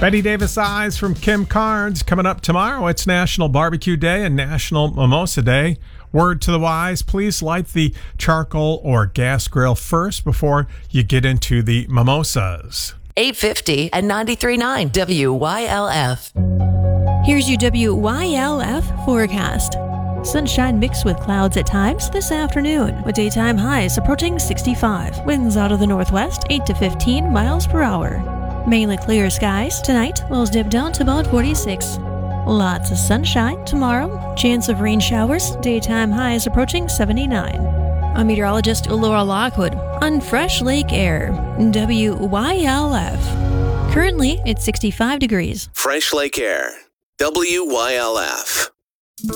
Betty Davis Eyes from Kim Carnes. Coming up tomorrow, it's National Barbecue Day and National Mimosa Day. Word to the wise, please light the charcoal or gas grill first before you get into the mimosas. 850 and 93.9 WYLF. Here's your WYLF forecast. Sunshine mixed with clouds at times this afternoon, with daytime highs approaching 65. Winds out of the northwest, 8 to 15 miles per hour. Mainly clear skies. Tonight, lows dip down to about 46. Lots of sunshine tomorrow. Chance of rain showers. Daytime highs approaching 79. I'm meteorologist Laura Lockwood on Fresh Lake Air, WYLF. Currently, it's 65 degrees. Fresh Lake Air, WYLF.